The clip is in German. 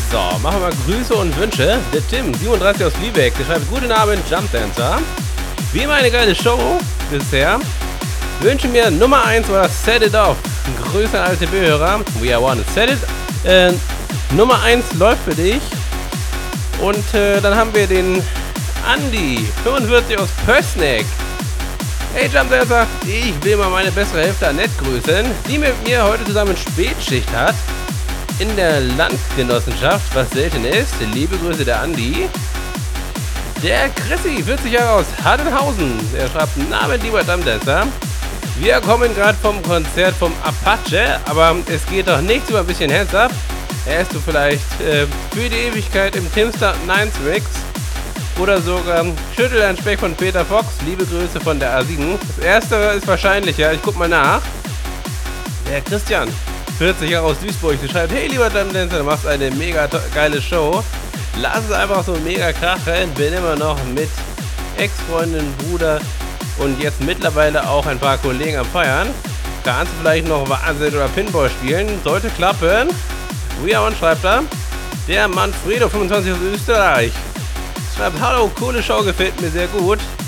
So, machen wir mal Grüße und Wünsche. Der Tim, 37 aus Lübeck, der schreibt: Guten Abend, Jump Dancer. Wie immer eine geile Show bisher. Wünsche mir Nummer 1 oder Set It Off. Grüße an alle TV-Hörer. We are one. Set It. Nummer 1 läuft für dich. Und dann haben wir den Andi, 45 aus Pößneck. Hey Jump Dancer, ich will mal meine bessere Hälfte Annette grüßen, die mit mir heute zusammen Spätschicht hat. In der Landgenossenschaft, was selten ist. Liebe Grüße, der Andi. Der Chrissy, 40 Jahre aus Hardenhausen. Der schreibt: Namen, lieber Dammdancer. Wir kommen gerade vom Konzert vom Apache, aber es geht doch nichts über ein bisschen Hands Up. Erst du vielleicht für die Ewigkeit im Timster 9 Mix oder sogar Schüttel ein Speck von Peter Fox. Liebe Grüße von der A7. Das erste ist wahrscheinlicher, ich guck mal nach. Der Christian, 40 Jahre aus Duisburg, der schreibt: Hey lieber Dammdancer, du machst eine mega geile Show. Lass es einfach so mega krachen. Bin immer noch mit Ex-Freundin, Bruder und jetzt mittlerweile auch ein paar Kollegen am Feiern. Kannst du vielleicht noch Wahnsinn oder Pinball spielen? Sollte klappen. We are one, schreibt er. Der Manfredo, 25 aus Österreich, schreibt: Hallo, coole Show, gefällt mir sehr gut.